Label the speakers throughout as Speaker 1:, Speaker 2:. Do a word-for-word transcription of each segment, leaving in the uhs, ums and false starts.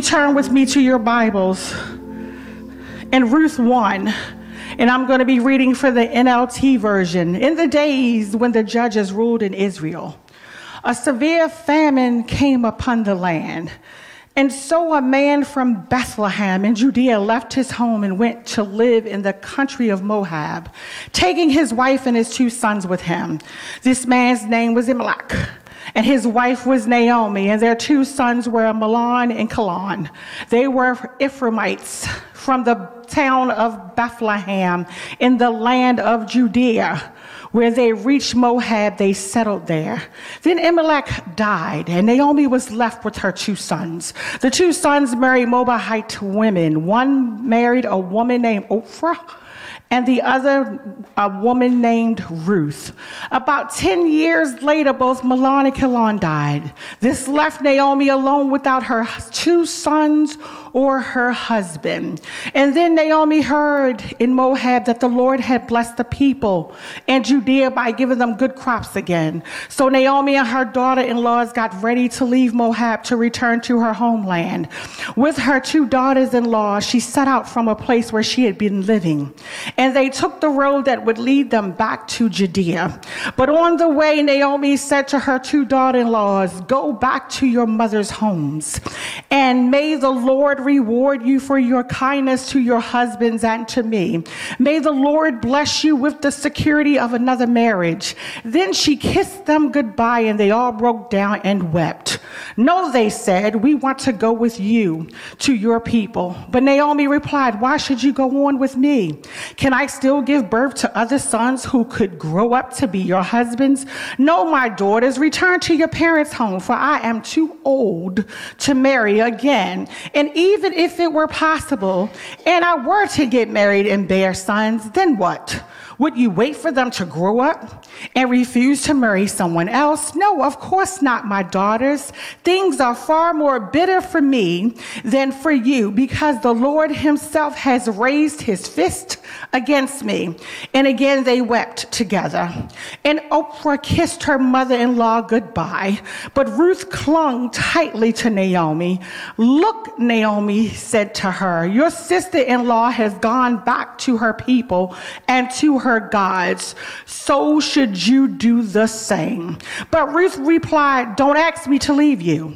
Speaker 1: you turn with me to your Bibles in Ruth one, and I'm going to be reading for the N L T version. In the days when the judges ruled in Israel, a severe famine came upon the land. And so a man from Bethlehem in Judea left his home and went to live in the country of Moab, taking his wife and his two sons with him. This man's name was Elimelech, and his wife was Naomi, and their two sons were Mahlon and Chilion. They were Ephraimites from the town of Bethlehem in the land of Judea. Where they reached Moab, they settled there. Then Elimelech died, and Naomi was left with her two sons. The two sons married Moabite women. One married a woman named Orpah, and the other a woman named Ruth. About ten years later, both Mahlon and Chilion died. This left Naomi alone without her two sons or her husband. And then Naomi heard in Moab that the Lord had blessed the people in Judea by giving them good crops again. So Naomi and her daughter-in-laws got ready to leave Moab to return to her homeland. With her two daughters-in-law, she set out from a place where she had been living. And they took the road that would lead them back to Judea. But on the way, Naomi said to her two daughter-in-laws, "Go back to your mother's homes, and may the Lord reward you for your kindness to your husbands and to me. May the Lord bless you with the security of another marriage." Then she kissed them goodbye, and they all broke down and wept. "No," they said, "we want to go with you to your people." But Naomi replied, "Why should you go on with me? Can I still give birth to other sons who could grow up to be your husbands? No, my daughters, return to your parents' home, for I am too old to marry again. And even if it were possible, and I were to get married and bear sons, then what? Would you wait for them to grow up and refuse to marry someone else? No, of course not, my daughters. Things are far more bitter for me than for you, because the Lord himself has raised his fist against me." And again they wept together. And Orpah kissed her mother-in-law goodbye, but Ruth clung tightly to Naomi. "Look," Naomi said to her, "your sister-in-law has gone back to her people and to her gods. So should you do the same." But Ruth replied, "Don't ask me to leave you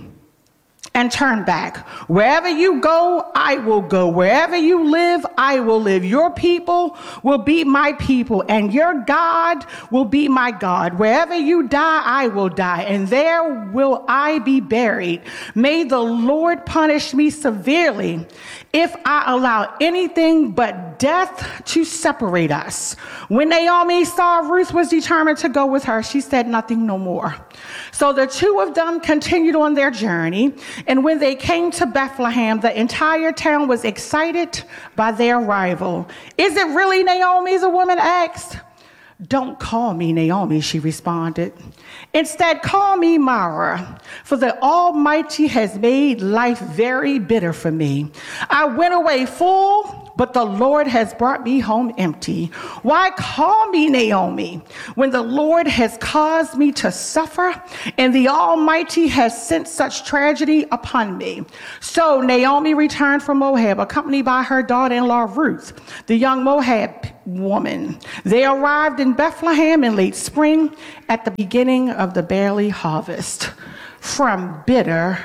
Speaker 1: and turn back. Wherever you go, I will go. Wherever you live, I will live. Your people will be my people, and your God will be my God. Wherever you die, I will die, and there will I be buried. May the Lord punish me severely if I allow anything but death to separate us." When Naomi saw Ruth was determined to go with her, she said nothing no more. So the two of them continued on their journey, and when they came to Bethlehem, the entire town was excited by their arrival. "Is it really Naomi?" the woman asked. "Don't call me Naomi," she responded. "Instead, call me Mara, for the Almighty has made life very bitter for me. I went away full, but the Lord has brought me home empty. Why call me Naomi when the Lord has caused me to suffer and the Almighty has sent such tragedy upon me?" So Naomi returned from Moab, accompanied by her daughter-in-law Ruth, the young Moab woman. They arrived in Bethlehem in late spring at the beginning of the barley harvest. From bitter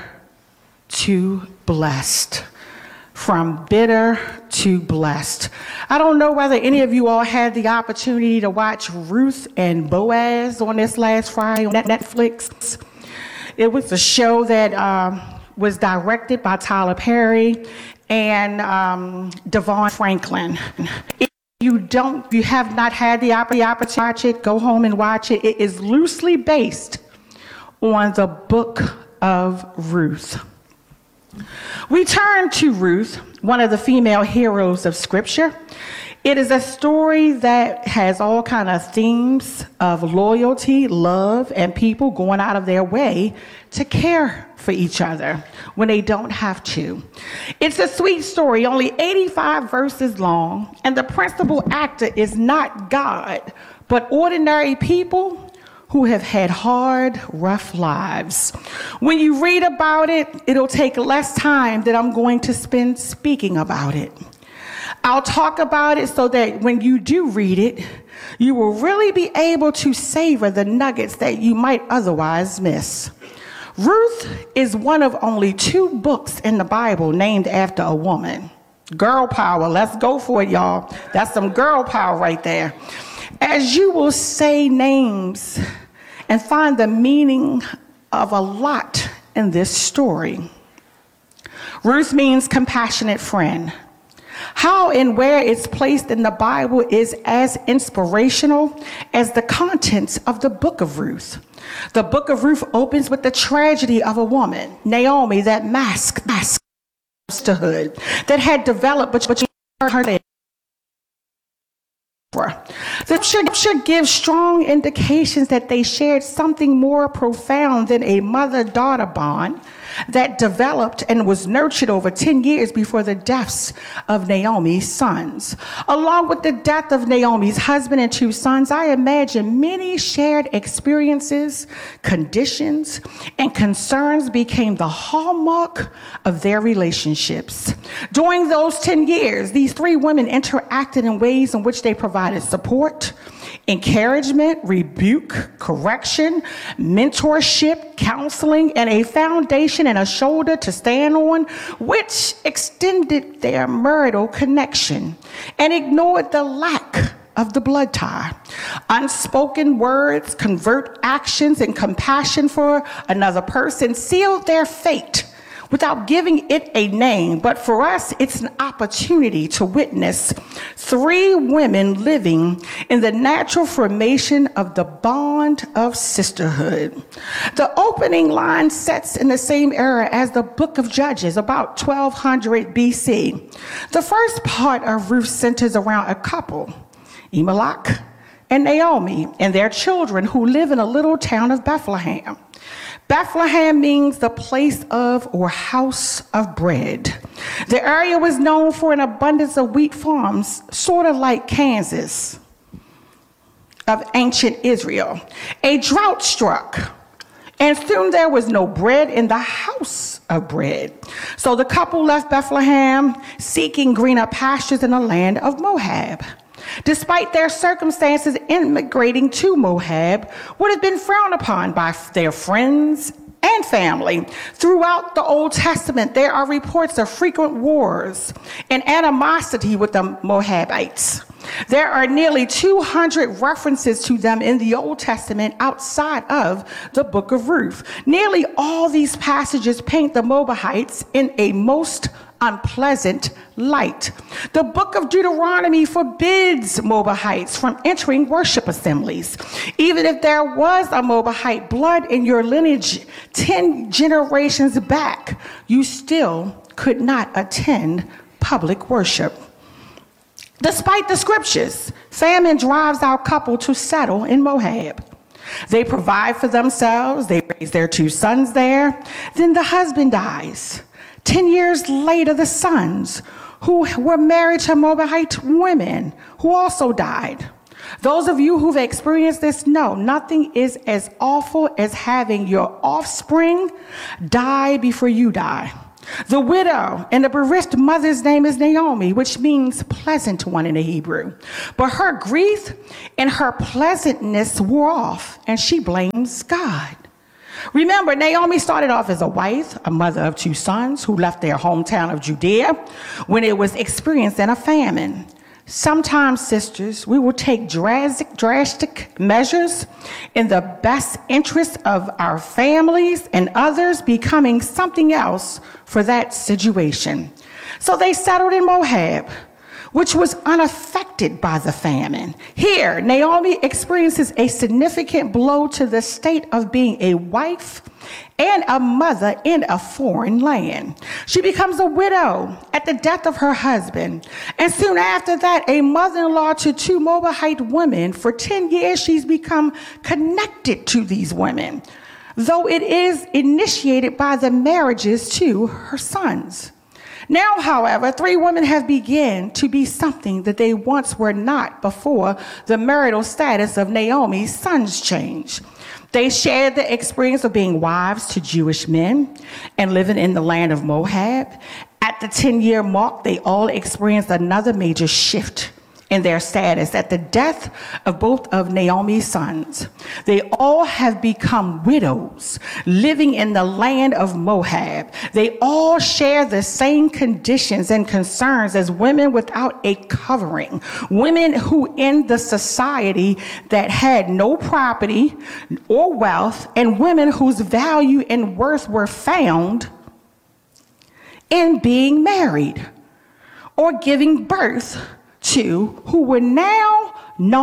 Speaker 1: to blessed. From bitter to blessed. I don't know whether any of you all had the opportunity to watch Ruth and Boaz on this last Friday on Netflix. It was a show that um, was directed by Tyler Perry and um, Devon Franklin. If you don't, if you have not had the opportunity to watch it, go home and watch it. It is loosely based on the book of Ruth. We turn to Ruth, one of the female heroes of Scripture. It is a story that has all kind of themes of loyalty, love, and people going out of their way to care for each other when they don't have to. It's a sweet story, only eighty-five verses long, and the principal actor is not God, but ordinary people who have had hard, rough lives. When you read about it, it'll take less time that I'm going to spend speaking about it. I'll talk about it so that when you do read it, you will really be able to savor the nuggets that you might otherwise miss. Ruth is one of only two books in the Bible named after a woman. Girl power, let's go for it, y'all. That's some girl power right there. As you will say names and find the meaning of a lot in this story. Ruth means compassionate friend. How and where it's placed in the Bible is as inspirational as the contents of the book of Ruth. The book of Ruth opens with the tragedy of a woman, Naomi, that mask, mask, sisterhood that had developed between her and the scripture gives strong indications that they shared something more profound than a mother-daughter bond that developed and was nurtured over ten years before the deaths of Naomi's sons. Along with the death of Naomi's husband and two sons, I imagine many shared experiences, conditions, and concerns became the hallmark of their relationships. During those ten years, these three women interacted in ways in which they provided support, encouragement, rebuke, correction, mentorship, counseling, and a foundation and a shoulder to stand on, which extended their marital connection and ignored the lack of the blood tie. Unspoken words, covert actions, and compassion for another person sealed their fate without giving it a name. But for us, it's an opportunity to witness three women living in the natural formation of the bond of sisterhood. The opening line sets in the same era as the book of Judges, about twelve hundred B C. The first part of Ruth centers around a couple, Elimelech and Naomi, and their children who live in a little town of Bethlehem. Bethlehem means the place of or house of bread. The area was known for an abundance of wheat farms, sort of like Kansas of ancient Israel. A drought struck, and soon there was no bread in the house of bread. So the couple left Bethlehem, seeking greener pastures in the land of Moab. Despite their circumstances, immigrating to Moab would have been frowned upon by their friends and family. Throughout the Old Testament, there are reports of frequent wars and animosity with the Moabites. There are nearly two hundred references to them in the Old Testament outside of the book of Ruth. Nearly all these passages paint the Moabites in a most unpleasant light. The book of Deuteronomy forbids Moabites from entering worship assemblies. Even if there was a Moabite blood in your lineage ten generations back, you still could not attend public worship. Despite the scriptures, famine drives our couple to settle in Moab. They provide for themselves, they raise their two sons there, then the husband dies. Ten years later, the sons, who were married to Moabite women, who also died. Those of you who've experienced this know nothing is as awful as having your offspring die before you die. The widow and the bereft mother's name is Naomi, which means pleasant one in the Hebrew. But her grief and her pleasantness wore off, and she blames God. Remember, Naomi started off as a wife, a mother of two sons who left their hometown of Judea when it was experiencing a famine. Sometimes, sisters, we will take drastic, drastic measures in the best interest of our families and others becoming something else for that situation. So they settled in Moab, which was unaffected by the famine. Here, Naomi experiences a significant blow to the state of being a wife and a mother in a foreign land. She becomes a widow at the death of her husband, and soon after that, a mother-in-law to two Moabite women. For ten years, she's become connected to these women, though it is initiated by the marriages to her sons. Now, however, three women have begun to be something that they once were not before the marital status of Naomi's sons changed. They shared the experience of being wives to Jewish men and living in the land of Moab. At the ten-year mark, they all experienced another major shift in their status. At the death of both of Naomi's sons, they all have become widows living in the land of Moab. They all share the same conditions and concerns as women without a covering, women who in the society that had no property or wealth, and women whose value and worth were found in being married or giving birth to, who were now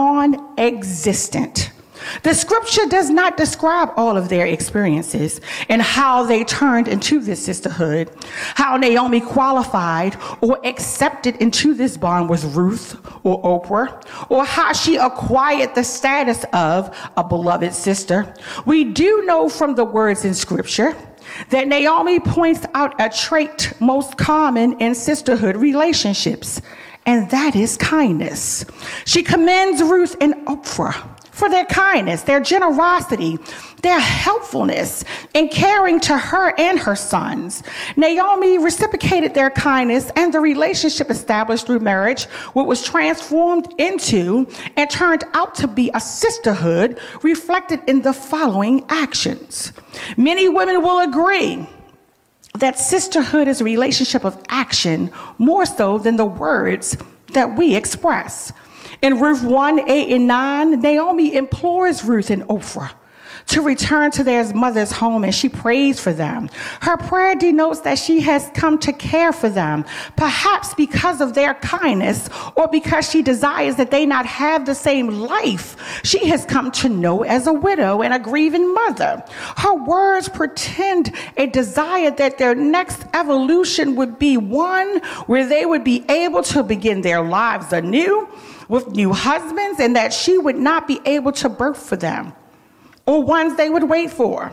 Speaker 1: non-existent. The scripture does not describe all of their experiences and how they turned into this sisterhood, how Naomi qualified or accepted into this bond with Ruth or Oprah, or how she acquired the status of a beloved sister. We do know from the words in scripture that Naomi points out a trait most common in sisterhood relationships, and that is kindness. She commends Ruth and Oprah for their kindness, their generosity, their helpfulness in caring to her and her sons. Naomi reciprocated their kindness, and the relationship established through marriage, what was transformed into and turned out to be a sisterhood, reflected in the following actions. Many women will agree that sisterhood is a relationship of action more so than the words that we express. In Ruth one, eight, and nine, Naomi implores Ruth and Oprah to return to their mother's home, and she prays for them. Her prayer denotes that she has come to care for them, perhaps because of their kindness or because she desires that they not have the same life she has come to know as a widow and a grieving mother. Her words pretend a desire that their next evolution would be one where they would be able to begin their lives anew with new husbands, and that she would not be able to birth for them or ones they would wait for.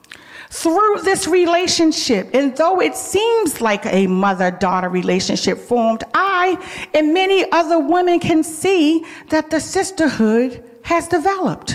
Speaker 1: Through this relationship, and though it seems like a mother-daughter relationship formed, I and many other women can see that the sisterhood has developed.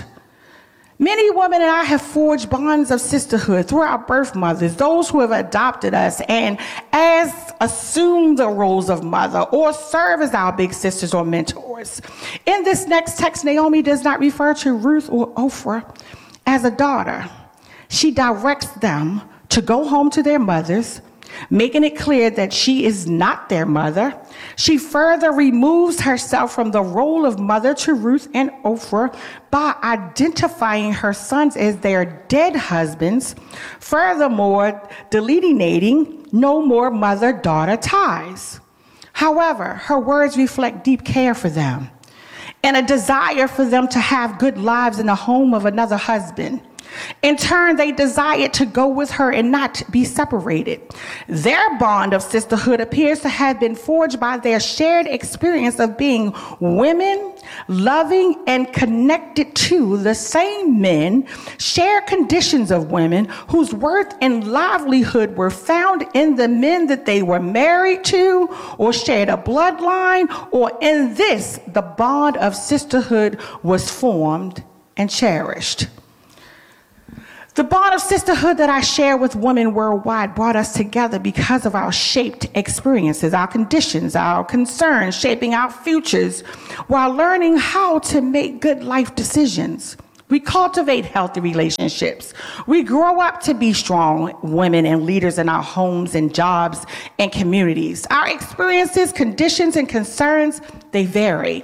Speaker 1: Many women and I have forged bonds of sisterhood through our birth mothers, those who have adopted us and as assume the roles of mother or serve as our big sisters or mentors. In this next text, Naomi does not refer to Ruth or Oprah as a daughter. She directs them to go home to their mothers, making it clear that she is not their mother. She further removes herself from the role of mother to Ruth and Oprah by identifying her sons as their dead husbands, furthermore delineating no more mother-daughter ties. However, her words reflect deep care for them and a desire for them to have good lives in the home of another husband. In turn, they desired to go with her and not be separated. Their bond of sisterhood appears to have been forged by their shared experience of being women, loving and connected to the same men, shared conditions of women whose worth and livelihood were found in the men that they were married to or shared a bloodline, or in this, the bond of sisterhood was formed and cherished. The bond of sisterhood that I share with women worldwide brought us together because of our shaped experiences, our conditions, our concerns, shaping our futures, while learning how to make good life decisions. We cultivate healthy relationships. We grow up to be strong women and leaders in our homes and jobs and communities. Our experiences, conditions, and concerns, they vary,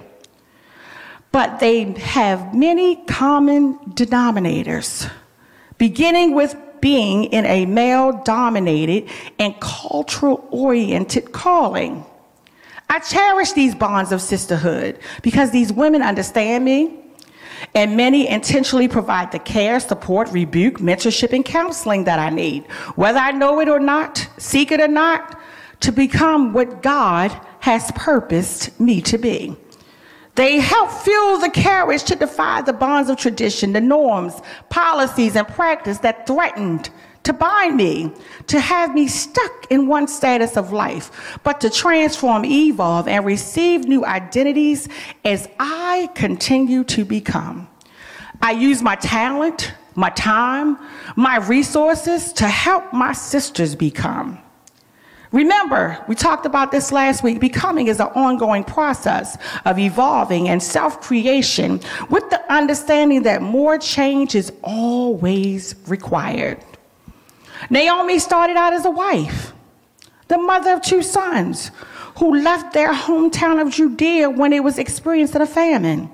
Speaker 1: but they have many common denominators, beginning with being in a male-dominated and cultural-oriented calling. I cherish these bonds of sisterhood because these women understand me, and many intentionally provide the care, support, rebuke, mentorship, and counseling that I need, whether I know it or not, seek it or not, to become what God has purposed me to be. They help fuel the courage to defy the bonds of tradition, the norms, policies, and practice that threatened to bind me, to have me stuck in one status of life, but to transform, evolve, and receive new identities as I continue to become. I use my talent my time, my resources to help my sisters become. Remember, we talked about this last week. Becoming is an ongoing process of evolving and self-creation with the understanding that more change is always required. Naomi started out as a wife, the mother of two sons, who left their hometown of Judea when it was experiencing a famine.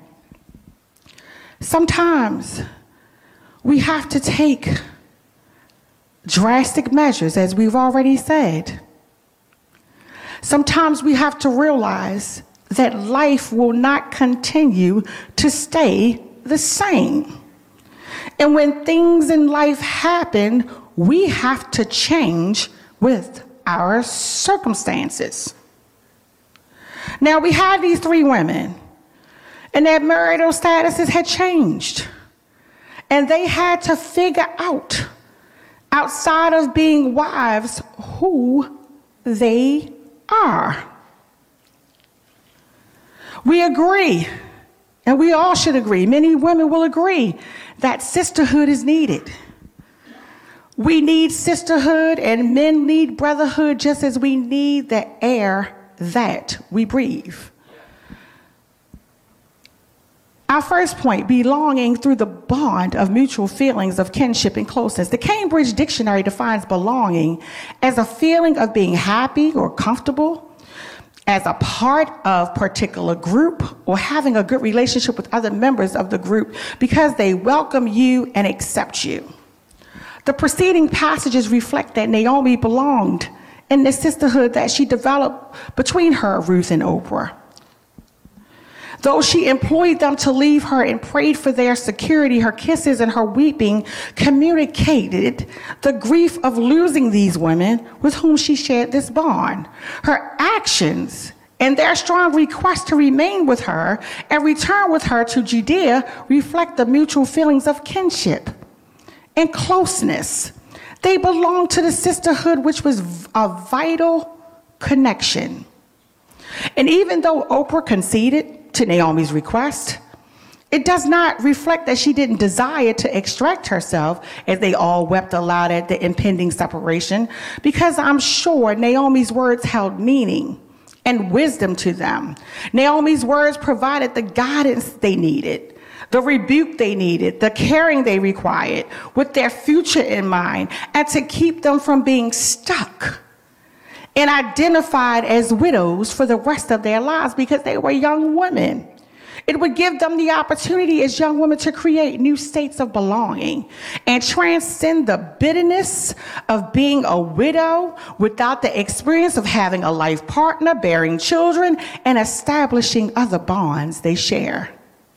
Speaker 1: Sometimes we have to take drastic measures, as we've already said. Sometimes we have to realize that life will not continue to stay the same. And when things in life happen, we have to change with our circumstances. Now, we had these three women, and their marital statuses had changed. And they had to figure out, outside of being wives, who they are. We agree, and we all should agree, many women will agree, that sisterhood is needed. We need sisterhood, and men need brotherhood just as we need the air that we breathe. Our first point, belonging through the bond of mutual feelings of kinship and closeness. The Cambridge Dictionary defines belonging as a feeling of being happy or comfortable, as a part of a particular group, or having a good relationship with other members of the group because they welcome you and accept you. The preceding passages reflect that Naomi belonged in the sisterhood that she developed between her, Ruth, and Oprah. Though she employed them to leave her and prayed for their security, her kisses and her weeping communicated the grief of losing these women with whom she shared this bond. Her actions and their strong request to remain with her and return with her to Judea reflect the mutual feelings of kinship and closeness. They belonged to the sisterhood, which was a vital connection. And even though Oprah conceded to Naomi's request, it does not reflect that she didn't desire to extract herself, as they all wept aloud at the impending separation, because I'm sure Naomi's words held meaning and wisdom to them. Naomi's words provided the guidance they needed, the rebuke they needed, the caring they required, with their future in mind, and to keep them from being stuck and identified as widows for the rest of their lives because they were young women. It would give them the opportunity as young women to create new states of belonging and transcend the bitterness of being a widow without the experience of having a life partner, bearing children, and establishing other bonds they share.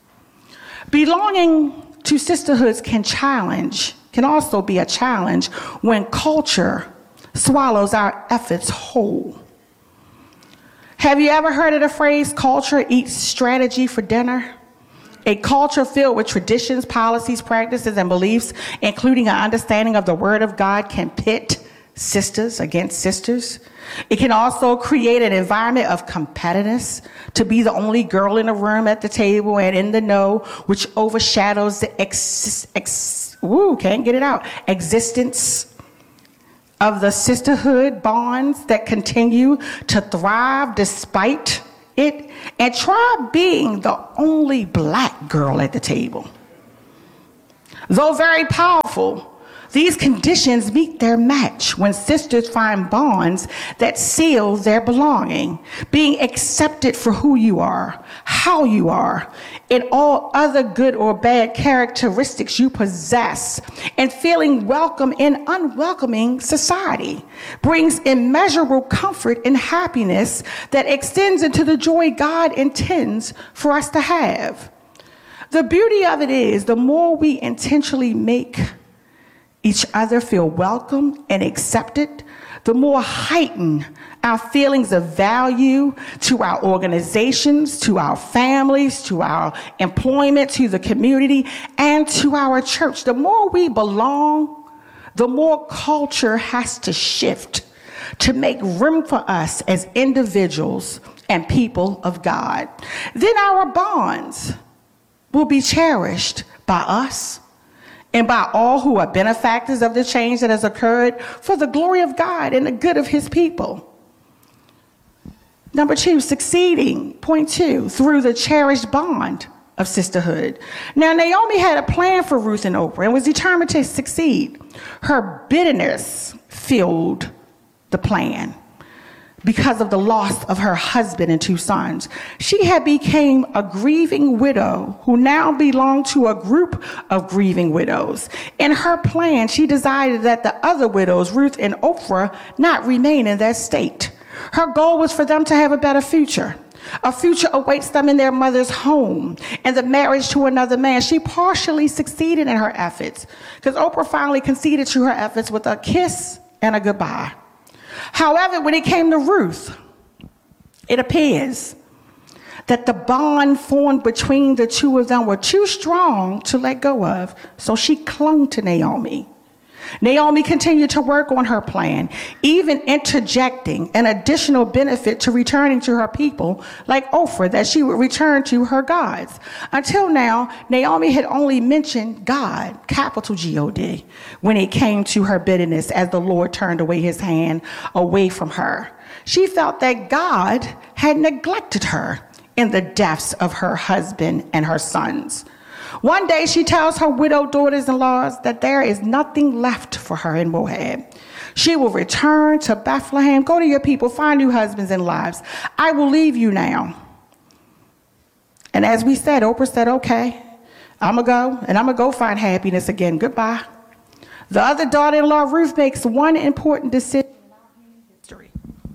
Speaker 1: Belonging to sisterhoods can challenge, can also be a challenge when culture swallows our efforts whole. Have you ever heard of the phrase, culture eats strategy for dinner? A culture filled with traditions, policies, practices, and beliefs, including an understanding of the Word of God, can pit sisters against sisters. It can also create an environment of competitiveness, to be the only girl in the room at the table and in the know, which overshadows the ex, ex, ooh, can't get it out, existence of the sisterhood bonds that continue to thrive despite it. And try being the only black girl at the table. Though very powerful, these conditions meet their match when sisters find bonds that seal their belonging, being accepted for who you are, how you are, and all other good or bad characteristics you possess, and feeling welcome in unwelcoming society brings immeasurable comfort and happiness that extends into the joy God intends for us to have. The beauty of it is, the more we intentionally make each other feel welcome and accepted, the more heightened our feelings of value to our organizations, to our families, to our employment, to the community, and to our church. The more we belong, the more culture has to shift to make room for us as individuals and people of God. Then our bonds will be cherished by us and by all who are benefactors of the change that has occurred for the glory of God and the good of his people. Number two, succeeding, point two, through the cherished bond of sisterhood. Now, Naomi had a plan for Ruth and Oprah and was determined to succeed. Her bitterness fueled the plan because of the loss of her husband and two sons. She had become a grieving widow who now belonged to a group of grieving widows. In her plan, she decided that the other widows, Ruth and Oprah, not remain in that state. Her goal was for them to have a better future. A future awaits them in their mother's home and the marriage to another man. She partially succeeded in her efforts because Oprah finally conceded to her efforts with a kiss and a goodbye. However, when it came to Ruth, it appears that the bond formed between the two of them were too strong to let go of, so she clung to Naomi. Naomi continued to work on her plan, even interjecting an additional benefit to returning to her people, like Oprah, that she would return to her gods. Until now, Naomi had only mentioned God, capital G O D, when it came to her bitterness as the Lord turned away his hand away from her. She felt that God had neglected her in the deaths of her husband and her sons. One day she tells her widowed daughters-in-law that there is nothing left for her in Moab. She will return to Bethlehem, go to your people, find new husbands and wives. I will leave you now. And as we said, Oprah said, okay, I'm going to go, and I'm going to go find happiness again. Goodbye. The other daughter-in-law, Ruth, makes one important decision in our human history.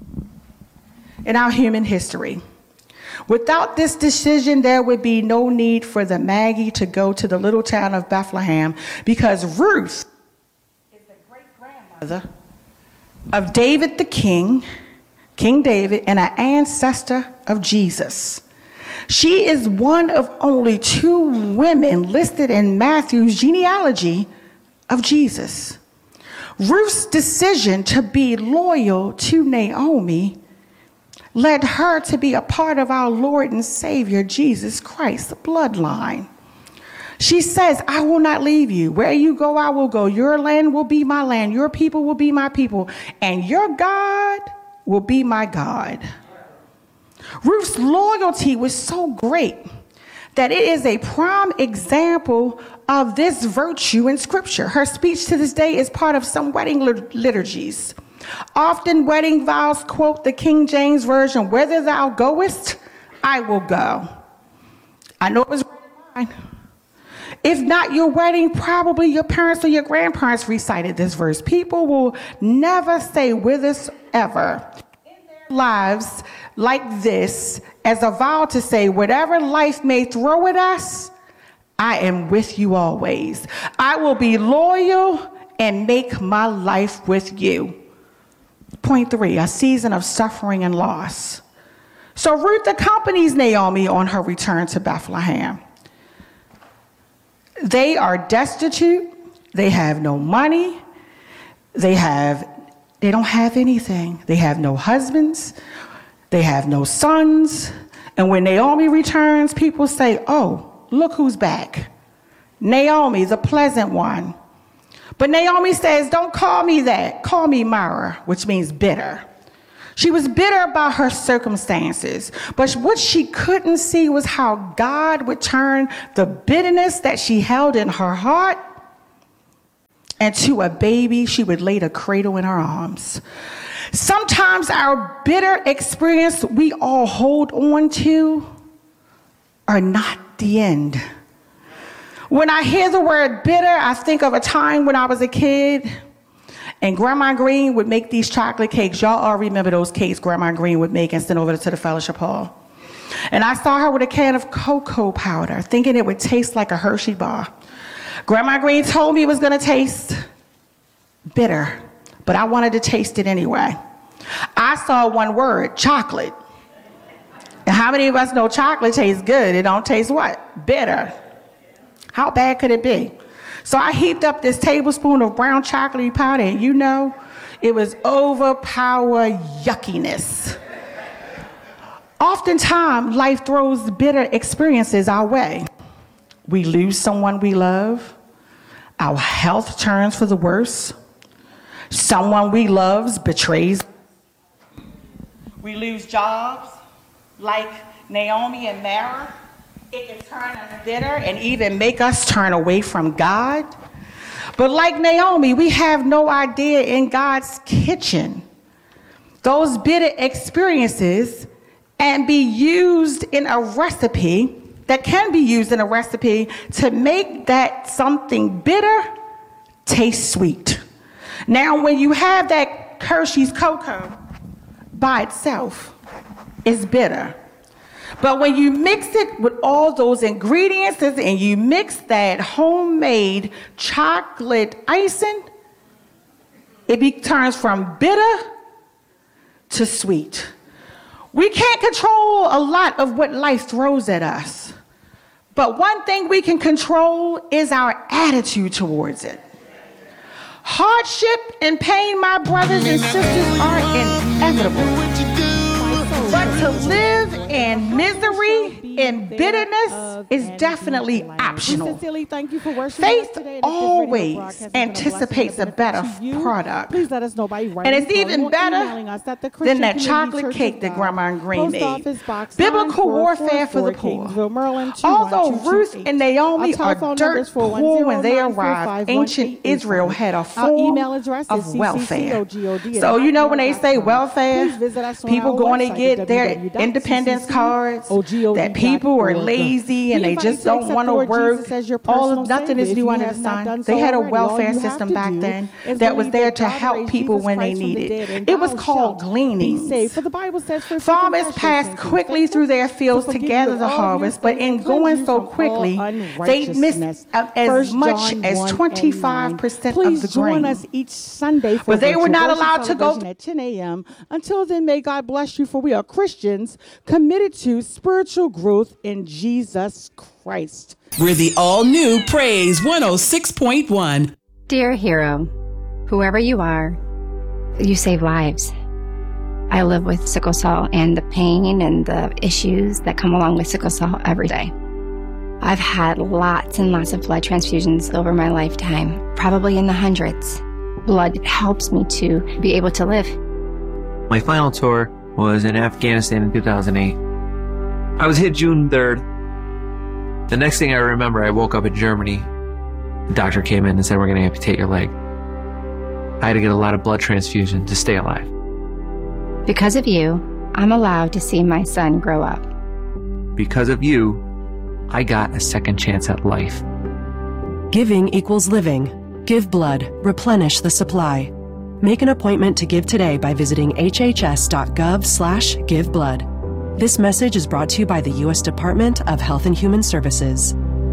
Speaker 1: In our human history. Without this decision, there would be no need for the Maggie to go to the little town of Bethlehem, because Ruth is the great-grandmother of David the king, King David, and an ancestor of Jesus. She is one of only two women listed in Matthew's genealogy of Jesus. Ruth's decision to be loyal to Naomi led her to be a part of our Lord and Savior, Jesus Christ's bloodline. She says, I will not leave you. Where you go, I will go. Your land will be my land. Your people will be my people. And your God will be my God. Ruth's loyalty was so great that it is a prime example of this virtue in Scripture. Her speech to this day is part of some wedding liturgies. Often wedding vows quote the King James Version, whither thou goest, I will go. I know it was mine. If not your wedding, probably your parents or your grandparents recited this verse. People will never say whithersoever in their lives like this as a vow to say, whatever life may throw at us, I am with you always. I will be loyal and make my life with you. Point three, a season of suffering and loss. So Ruth accompanies Naomi on her return to Bethlehem. They are destitute. They have no money. They have, they don't have anything. They have no husbands. They have no sons. And when Naomi returns, people say, oh, look who's back. Naomi, the pleasant one. But Naomi says, don't call me that. Call me Mara, which means bitter. She was bitter about her circumstances, but what she couldn't see was how God would turn the bitterness that she held in her heart into a baby she would lay to cradle in her arms. Sometimes our bitter experience we all hold on to are not the end. When I hear the word bitter, I think of a time when I was a kid and Grandma Green would make these chocolate cakes. Y'all all remember those cakes Grandma Green would make and send over to the fellowship hall. And I saw her with a can of cocoa powder, thinking it would taste like a Hershey bar. Grandma Green told me it was going to taste bitter, but I wanted to taste it anyway. I saw one word, chocolate. And how many of us know chocolate tastes good? It don't taste what? Bitter. How bad could it be? So I heaped up this tablespoon of brown chocolate powder, and you know, it was overpower yuckiness. Oftentimes, life throws bitter experiences our way. We lose someone we love. Our health turns for the worse. Someone we love betrays. We lose jobs, like Naomi and Mara. It can turn us bitter and even make us turn away from God. But like Naomi, we have no idea in God's kitchen. Those bitter experiences and be used in a recipe that can be used in a recipe to make that something bitter taste sweet. Now, when you have that Hershey's cocoa by itself, it's bitter. But when you mix it with all those ingredients and you mix that homemade chocolate icing, it be, turns from bitter to sweet. We can't control a lot of what life throws at us. But one thing we can control is our attitude towards it. Hardship and pain, my brothers and sisters, are inevitable. But to live in misery, in bitterness, is definitely optional. Faith always anticipates a better product. And it's even better than that chocolate cake that Grandma and Green made. Biblical warfare for the poor. Although Ruth and Naomi are dirt poor when they arrived, ancient Israel had a form of welfare. So you know when they say welfare, people going to get their independence cards, that people are lazy and they just don't want to work. All nothing is new under the sun. They had a welfare system back then that was there to help people when they needed it. It was called gleaning. Farmers passed quickly through their fields to gather the harvest, but in going so quickly, they missed as much as twenty-five percent of the grain.
Speaker 2: Each Sunday
Speaker 1: but they were not allowed to go
Speaker 2: at ten a.m. Until then, may God bless you, for we are Christians committed to spiritual growth in Jesus Christ.
Speaker 3: We're the all-new Praise one oh six point one.
Speaker 4: Dear hero, whoever you are, you save lives. I live with sickle cell and the pain and the issues that come along with sickle cell every day. I've had lots and lots of blood transfusions over my lifetime, probably in the hundreds. Blood helps me to be able to live.
Speaker 5: My final tour was in Afghanistan in two thousand eight. I was hit June third. The next thing I remember, I woke up in Germany. The doctor came in and said, we're going to amputate your leg. I had to get a lot of blood transfusion to stay alive.
Speaker 4: Because of you, I'm allowed to see my son grow up.
Speaker 5: Because of you, I got a second chance at life.
Speaker 6: Giving equals living. Give blood. Replenish the supply. Make an appointment to give today by visiting hhs.gov slash give blood. This message is brought to you by the U S Department of Health and Human Services.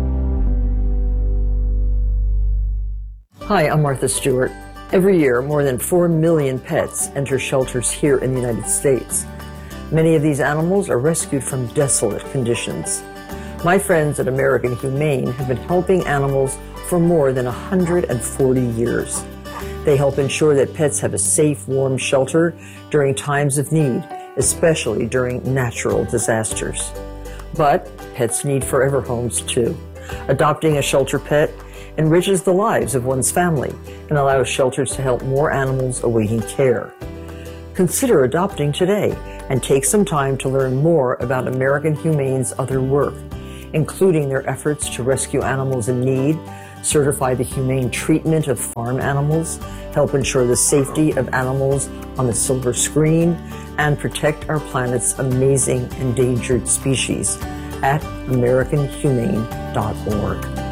Speaker 7: Hi, I'm Martha Stewart. Every year, more than four million pets enter shelters here in the United States. Many of these animals are rescued from desolate conditions. My friends at American Humane have been helping animals for more than one hundred forty years. They help ensure that pets have a safe, warm shelter during times of need, especially during natural disasters. But pets need forever homes too. Adopting a shelter pet enriches the lives of one's family and allows shelters to help more animals awaiting care. Consider adopting today and take some time to learn more about American Humane's other work, including their efforts to rescue animals in need, certify the humane treatment of farm animals, help ensure the safety of animals on the silver screen, and protect our planet's amazing endangered species at american humane dot org.